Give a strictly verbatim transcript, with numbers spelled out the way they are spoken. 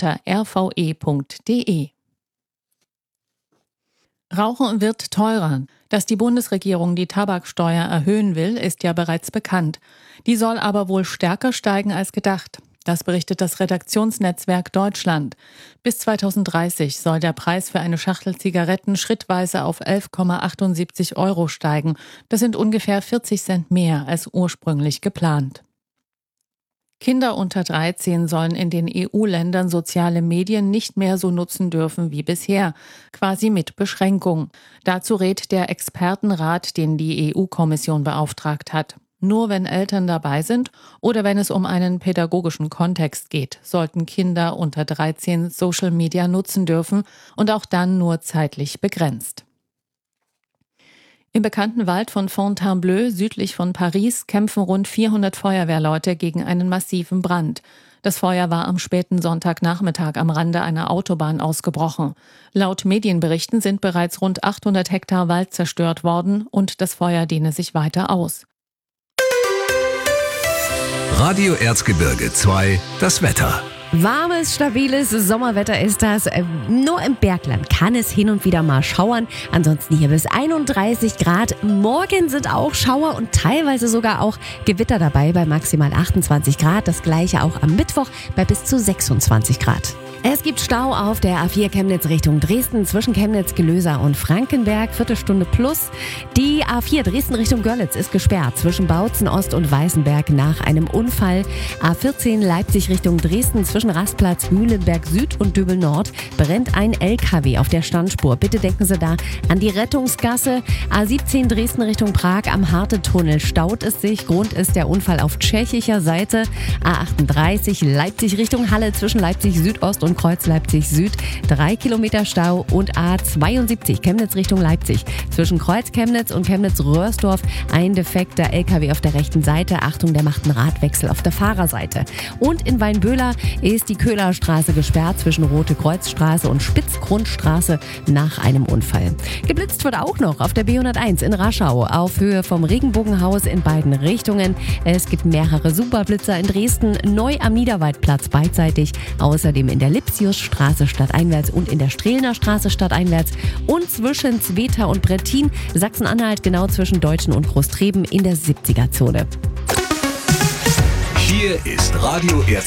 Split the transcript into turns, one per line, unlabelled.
unter r v e punkt d e. Rauchen wird teurer. Dass die Bundesregierung die Tabaksteuer erhöhen will, ist ja bereits bekannt. Die soll aber wohl stärker steigen als gedacht. Das berichtet das Redaktionsnetzwerk Deutschland. Bis zweitausenddreißig soll der Preis für eine Schachtel Zigaretten schrittweise auf elf Komma achtundsiebzig Euro steigen. Das sind ungefähr vierzig Cent mehr als ursprünglich geplant. Kinder unter dreizehn sollen in den E U-Ländern soziale Medien nicht mehr so nutzen dürfen wie bisher, quasi mit Beschränkung. Dazu rät der Expertenrat, den die E U-Kommission beauftragt hat. Nur wenn Eltern dabei sind oder wenn es um einen pädagogischen Kontext geht, sollten Kinder unter dreizehn Social Media nutzen dürfen und auch dann nur zeitlich begrenzt. Im bekannten Wald von Fontainebleau südlich von Paris kämpfen rund vierhundert Feuerwehrleute gegen einen massiven Brand. Das Feuer war am späten Sonntagnachmittag am Rande einer Autobahn ausgebrochen. Laut Medienberichten sind bereits rund achthundert Hektar Wald zerstört worden und das Feuer dehne sich weiter aus.
Radio Erzgebirge zwei, das Wetter.
Warmes, stabiles Sommerwetter ist das. Nur im Bergland kann es hin und wieder mal schauern. Ansonsten hier bis einunddreißig Grad. Morgen sind auch Schauer und teilweise sogar auch Gewitter dabei bei maximal achtundzwanzig Grad. Das gleiche auch am Mittwoch bei bis zu sechsundzwanzig Grad. Es gibt Stau auf der A vier Chemnitz Richtung Dresden zwischen Chemnitz, Gelösa und Frankenberg, Viertelstunde plus. Die A vier Dresden Richtung Görlitz ist gesperrt zwischen Bautzen Ost und Weißenberg nach einem Unfall. A vierzehn Leipzig Richtung Dresden zwischen Rastplatz Mühlenberg Süd und Dübel Nord brennt ein L K W auf der Standspur. Bitte denken Sie da an die Rettungsgasse. A siebzehn Dresden Richtung Prag am Harte-Tunnel staut es sich. Grund ist der Unfall auf tschechischer Seite. A achtunddreißig Leipzig Richtung Halle zwischen Leipzig Südost und Kreuz Leipzig Süd, drei Kilometer Stau und A zweiundsiebzig Chemnitz Richtung Leipzig. Zwischen Kreuz Chemnitz und Chemnitz-Röhrsdorf ein defekter L K W auf der rechten Seite. Achtung, der macht einen Radwechsel auf der Fahrerseite. Und in Weinböhler ist die Köhlerstraße gesperrt zwischen Rote Kreuzstraße und Spitzgrundstraße nach einem Unfall. Geblitzt wird auch noch auf der B hunderteins in Raschau auf Höhe vom Regenbogenhaus in beiden Richtungen. Es gibt mehrere Superblitzer in Dresden, neu am Niederwaldplatz beidseitig, außerdem in der Lipsiusstraße stadteinwärts und in der Strelner Straße stadteinwärts und zwischen Zweta und Brettin, Sachsen-Anhalt, genau zwischen Deutschen und Großtreben in der siebziger Zone.
Hier ist Radio Erzgebirge.